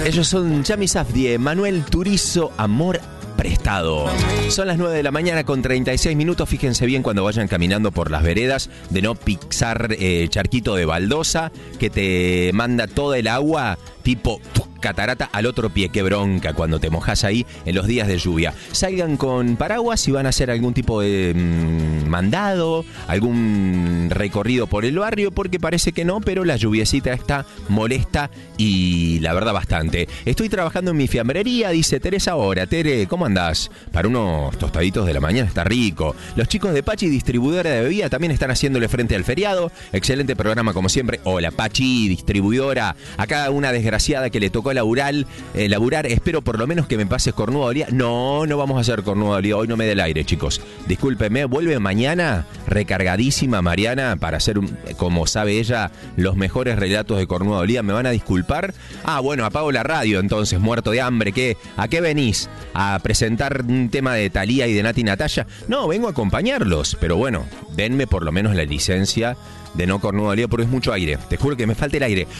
Ellos son Yami Safdie, Manuel Turizo, Amor Prestado. Son las 9 de la mañana con 36 minutos. Fíjense bien cuando vayan caminando por las veredas de no pisar charquito de baldosa que te manda toda el agua tipo catarata al otro pie. Qué bronca cuando te mojas ahí en los días de lluvia. Salgan con paraguas si van a hacer algún tipo de mandado, algún recorrido por el barrio, porque parece que no, pero la lluviecita está molesta y la verdad bastante. Estoy trabajando en mi fiambrería, dice Teresa ahora. Tere, ¿cómo andás? Para unos tostaditos de la mañana está rico. Los chicos de Pachi, distribuidora de bebida, también están haciéndole frente al feriado. Excelente programa como siempre. Hola Pachi, distribuidora. Acá una desgraciada que le tocó laburar, espero por lo menos que me pases cornuda olía. No vamos a hacer cornuda olía, hoy no me dé el aire, chicos. Discúlpeme, vuelve mañana recargadísima Mariana para hacer, como sabe ella, los mejores relatos de cornuda olía. ¿Me van a disculpar? Bueno, apago la radio entonces, muerto de hambre. ¿A qué venís? ¿A presentar un tema de Thalía y de Nati Natalia? No, vengo a acompañarlos, pero bueno, denme por lo menos la licencia de no cornuda olía porque es mucho aire. Te juro que me falta el aire.